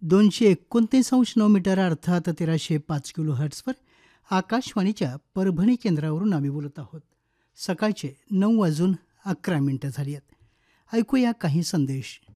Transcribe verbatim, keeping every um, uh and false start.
दोनशे एकोणतीस अंश नऊ मीटर अर्थात तेराशे पाच किलो हर्ट्सवर आकाशवाणीच्या परभणी केंद्रावरून आम्ही बोलत आहोत. सकाळचे नऊ वाजून अकरा मिनटं झाली आहेत. ऐकूया काही संदेश.